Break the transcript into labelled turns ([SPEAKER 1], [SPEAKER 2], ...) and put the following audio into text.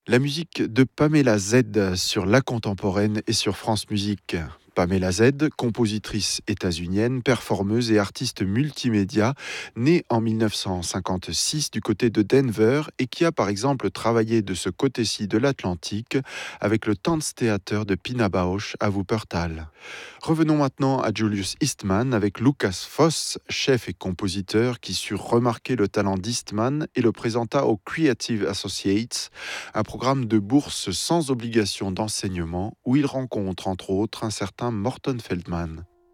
[SPEAKER 1] La musique de Pamela Z sur La Contemporaine et sur France Musique. Pamela Z, compositrice états-unienne, performeuse et artiste multimédia, née en 1956 du côté de Denver et qui a par exemple travaillé de ce côté-ci de l'Atlantique avec le Tanztheater de Pina Bausch à Wuppertal. Revenons maintenant à Julius Eastman avec Lucas Foss, chef et compositeur qui sut remarquer le talent d'Eastman et le présenta au Creative Associates, un programme de bourse sans obligation d'enseignement où il rencontre entre autres un certain Morton Feldman.